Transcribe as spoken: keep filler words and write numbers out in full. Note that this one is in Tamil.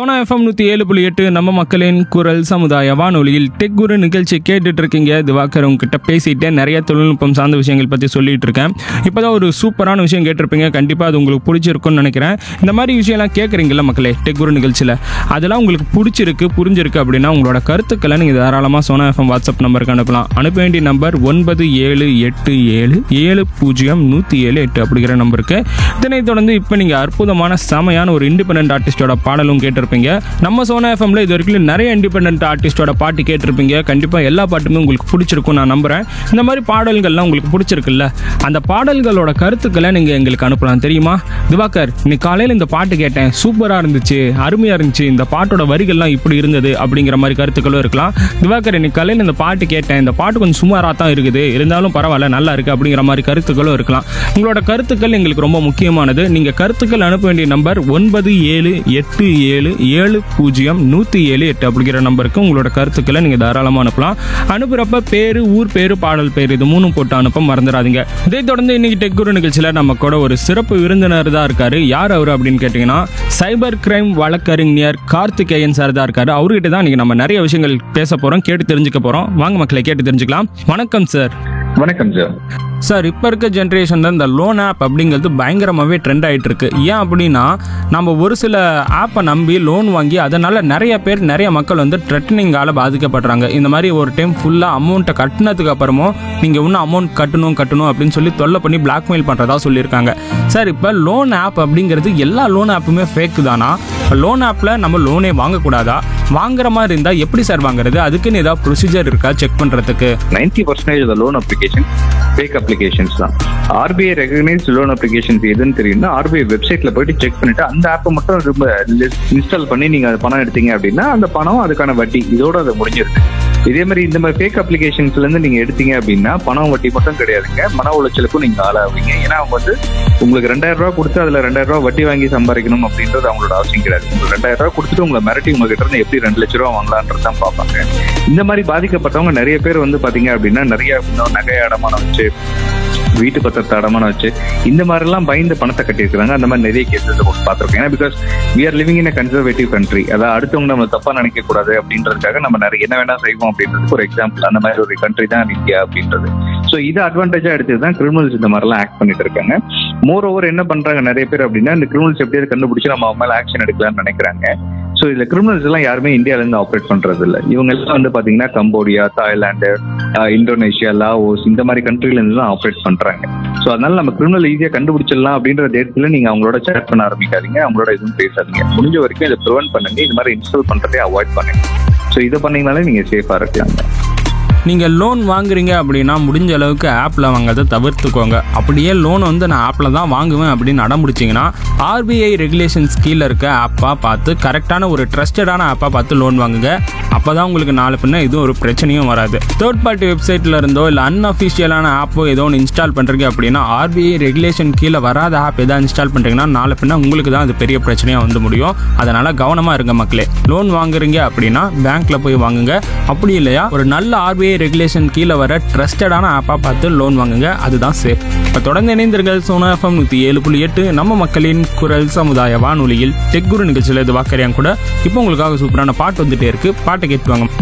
சோனா எஃப்எம் நூற்றி ஏழு புள்ளி எட்டு நம்ம மக்களின் குரல் சமுதாய வானொலியில் டெக் குரு நிகழ்ச்சி கேட்டுட்டு இருக்கீங்க. திவாகர் உங்ககிட்ட பேசிட்டே நிறைய தொழில்நுட்பம் சார்ந்த விஷயங்கள் பற்றி சொல்லிட்டு இருக்கேன். இப்போதான் ஒரு சூப்பரான விஷயம் கேட்டிருப்பீங்க. கண்டிப்பாக அது உங்களுக்கு பிடிச்சிருக்குன்னு நினைக்கிறேன். இந்த மாதிரி விஷயம்லாம் கேட்குறீங்களா மக்களே டெக் குரு நிகழ்ச்சியில், அதெல்லாம் உங்களுக்கு பிடிச்சிருக்கு புரிஞ்சிருக்கு அப்படின்னா உங்களோட கருத்துக்களை நீங்கள் தாராளமாக சோனா எஃப்எம் வாட்ஸ்அப் நம்பருக்கு அனுப்பலாம். அனுப்ப வேண்டிய நம்பர் ஒன்பது ஏழு எட்டு ஏழு ஏழு பூஜ்ஜியம் நூற்றி ஏழு எட்டு அப்படிங்கிற நம்பருக்கு. இதனை தொடர்ந்து இப்போ நீங்கள் அற்புதமான செமையான ஒரு இண்டிபெண்டன்ட் ஆர்டிஸ்டோட பாடலும் கேட்டிருப்பீங்க. நம்ம சோனா எஃப்எம்ல இது வரைக்கும் நிறைய இண்டிபெண்டன்ட் ஆர்டிஸ்டோட பாட்டு கேட்டிருப்பீங்க. கண்டிப்பாக எல்லா பாட்டுமே உங்களுக்கு பிடிச்சிருக்கும் நான் நம்புறேன். இந்த மாதிரி பாடல்கள்லாம் உங்களுக்கு பிடிச்சிருக்குல்ல, அந்த பாடல்களோட கருத்துக்களை நீங்கள் எங்களுக்கு அனுப்பலாம். தெரியுமா திவாகர், இன்னைக்கு காலையில் இந்த பாட்டு கேட்டேன், சூப்பராக இருந்துச்சு, அருமையாக இருந்துச்சு, இந்த பாட்டோட வரிகள்லாம் இப்படி இருந்தது அப்படிங்கிற மாதிரி கருத்துக்களும் இருக்கலாம். திவாகர், இன்னைக்கு காலையில் இந்த பாட்டு கேட்டேன், இந்த பாட்டு கொஞ்சம் சுமாராக தான் இருக்குது, இருந்தாலும் பரவாயில்ல நல்லா இருக்குது அப்படிங்கிற மாதிரி கருத்துக்களும் இருக்கலாம். உங்களோட கருத்துக்கள் எங்களுக்கு ரொம்ப முக்கியமானது. நீங்கள் கருத்துக்கள் அனுப்ப வேண்டிய நம்பர் ஒன்பது ஏழு எட்டு ஏழு ஏழு பூஜ்ஜியம் நூற்றி ஏழு எட்டு அப்படிங்கிற நம்பருக்கு உங்களோட கருத்துக்களை நீங்கள் தாராளமாக அனுப்பலாம். அனுப்புகிறப்ப பேரு, ஊர் பேரு, பாடல் பேர் இது மூணும் போட்டு அனுப்ப மறந்துடாதீங்க. இதை தொடர்ந்து இன்னைக்கு டெக் குரு நிகழ்ச்சியில் நம்ம கூட ஒரு சிறப்பு விருந்தினர் தான் இருக்காரு. யார் அவர் அப்படின்னு கேட்டிங்கன்னா, சைபர் கிரைம் வழக்கறிஞர் கார்த்திகேயன் சார் தான் இருக்காரு. அவர்கிட்ட தான் இன்னைக்கு நம்ம நிறைய விஷயங்கள் பேச போகிறோம், கேட்டு தெரிஞ்சுக்க போகிறோம். வாங்க மக்களை கேட்டு தெரிஞ்சுக்கலாம். வணக்கம் சார். வணக்கம் சார். சார், இப்போ இருக்க ஜென்ரேஷன் தான் இந்த லோன் ஆப் அப்படிங்கிறது பயங்கரமாகவே ட்ரெண்ட் ஆகிட்டு இருக்கு. ஏன் அப்படின்னா, நம்ம ஒரு சில ஆப்பை நம்பி லோன் வாங்கி அதனால் நிறைய பேர் நிறைய மக்கள் வந்து த்ரெட்டனிங்கால் பாதிக்கப்படுறாங்க. இந்த மாதிரி ஒரு டைம் ஃபுல்லாக அமௌண்ட்டை கட்டினதுக்கு அப்புறமும் நீங்கள் இன்னும் அமௌண்ட் கட்டணும் கட்டணும் அப்படின்னு சொல்லி தொல்லை பண்ணி பிளாக்மெயில் பண்ணுறதா சொல்லியிருக்காங்க. சார், இப்போ லோன் ஆப் அப்படிங்கிறது எல்லா லோன் ஆப்புமே ஃபேக்கு தானா? லோன் ஆப்பில் நம்ம லோனே வாங்கக்கூடாதா? வாங்குற மாதிரி இருந்தால் எப்படி சார் வாங்குறது? அதுக்குன்னு ஏதாவது ப்ரொசீஜர் இருக்கா செக் பண்ணுறதுக்கு? Ninety percentage loan application fake applications தான். ஆர்பிஐ ரெகனைஸ்ட் லோன் அப்ளிகேஷன்ஸ் எதுன்னு தெரியும்னா, ஆர்பிஐ வெப்சைட்ல போயிட்டு செக் பண்ணிட்டு அந்த ஆப்பை மட்டும் ரொம்ப இன்ஸ்டால் பண்ணி நீங்க அது பணம் எடுத்தீங்க அப்படின்னா அந்த பணம் அதுக்கான வட்டி இதோட அது முடிஞ்சிருக்கு. இதே மாதிரி இந்த மாதிரி ஃபேக் அப்ளிகேஷன்ஸ்ல இருந்து நீங்க எடுத்தீங்க அப்படின்னா பணம் வட்டி மட்டும் கிடையாதுங்க, மன உளைச்சலுக்கும் நீங்க ஆளாவீங்க. ஏன்னா அவங்க வந்து உங்களுக்கு ரெண்டாயிரம் ரூபாய் கொடுத்து அதுல ரெண்டாயிரம் ரூபாய் வட்டி வாங்கி சம்பாதிக்கணும் அப்படின்றது அவங்களோட அவசியம் கிடையாது. உங்களுக்கு ரெண்டாயிரம் ரூபாய் கொடுத்துட்டு உங்களை மிரட்டி உங்ககிட்ட இருந்து எப்படி ரெண்டு லட்ச ரூபா வாங்கலான்றது தான் பார்ப்பாங்க. இந்த மாதிரி பாதிக்கப்பட்டவங்க நிறைய பேர் வந்து பாத்தீங்க அப்படின்னா நிறைய நகை அடமானம் வச்சு, வீட்டு பத்திரத்தை அடமானம் வச்சு இந்த மாதிரி எல்லாம் பயந்து பணத்தை கட்டியிருக்காங்க. அந்த மாதிரி நிறைய கேசஸ் பார்த்திருக்கோம். ஏன்னா because we are living in a conservative country. அதாவது அடுத்தவங்க நம்ம தப்பா நினைக்க கூடாது அப்படின்றதுக்காக நம்ம நிறைய என்ன வேணா செய்வோம் அப்படின்றதுக்கு ஒரு எக்ஸாம்பிள். அந்த மாதிரி ஒரு கண்ட்ரி தான் இந்தியா அப்படின்றது. ஸோ இதை அட்வான்டேஜா எடுத்து தான் கிரிமினல்ஸ் இந்த மாதிரிலாம் ஆக்ட் பண்ணிட்டு இருக்காங்க. மோர் ஓவர் என்ன பண்றாங்க நிறைய பேர் அப்படின்னா, இந்த கிரிமினல்ஸ் எப்படியாவது கண்டுபிடிச்சு நம்ம அவங்க மேல ஆக்ஷன் எடுக்கலாம்னு நினைக்கிறாங்க. ஸோ இதுல கிரிமினல்ஸ் எல்லாம் யாருமே இந்தியால இருந்து ஆப்ரேட் பண்றது இல்லை. இவங்க எல்லாம் வந்து பாத்தீங்கன்னா கம்போடியா, தாய்லாந்து, இந்தோனேஷியா, லாவோஸ் இந்த மாதிரி கண்ட்ரில இருந்து தான் ஆப்ரேட் பண்றாங்க. ஸோ அதனால நம்ம கிரிமினல் ஈஸியா கண்டுபிடிச்சிடலாம் அப்படின்ற தேசத்துல நீங்க அவங்களோட சேட் பண்ண ஆரம்பிக்காதீங்க, அவங்களோட எதுவும் பேசாதீங்க. முடிஞ்ச வரைக்கும் இதை ப்ரிவென்ட் பண்ணுங்க. இந்த மாதிரி இன்ஸ்டால் பண்றதே அவாய்ட் பண்ணுங்க. ஸோ இதை பண்ணீங்கனாலே நீங்க சேஃபா இருக்கலாங்க. நீங்கள் லோன் வாங்குறீங்க அப்படின்னா முடிஞ்ச அளவுக்கு ஆப்பில் வாங்கிறத தவிர்த்துக்கோங்க. அப்படியே லோன் வந்து நான் ஆப்பில் தான் வாங்குவேன் அப்படின்னு அடம்பிடிச்சிங்கன்னா ஆர்பிஐ ரெகுலேஷன்ஸ் கீழே இருக்க ஆப்பாக பார்த்து கரெக்டான ஒரு ட்ரஸ்டடான ஆப்பாக பார்த்து லோன் வாங்குங்க. அப்போ தான் உங்களுக்கு நாலு பின்ன எதுவும் ஒரு பிரச்சனையும் வராது. தேர்ட் பார்ட்டி வெப்சைட்டில் இருந்தோ இல்லை அன்அஃபிஷியலான ஆப்போ ஏதோ ஒன்று இன்ஸ்டால் பண்ணுறீங்க அப்படின்னா ஆர்பிஐ ரெகுலேஷன் கீழே வராத ஆப் எதாவது இன்ஸ்டால் பண்ணுறீங்கன்னா நாலு பின்ன உங்களுக்கு தான் அது பெரிய பிரச்சனையாக வந்து முடியும். அதனால் கவனமாக இருங்க மக்களே. லோன் வாங்குறீங்க அப்படின்னா பேங்க்கில் போய் வாங்குங்க. அப்படி இல்லையா ஒரு நல்ல ஆர்பிஐ ரெகுலேஷன் கீழே வர ட்ரஸ்டடான ஆப்பா பார்த்து லோன் வாங்குங்க, அதுதான் சேஃப். இப்போ தொடர்ந்து இணைந்தீர்கள் சோனா எஃப்எம் நூற்றி ஏழு புள்ளி எட்டு நம்ம மக்களின் குரல் சமுதாய வானொலியில் டெக் குரு நிகழ்ச்சியில் இது வாக்கறியாங்க கூட. இப்போ உங்களுக்காக சூப்பரான பாட்டு வந்துட்டே இருக்கு, பாட்டை கேட்டு வாங்க.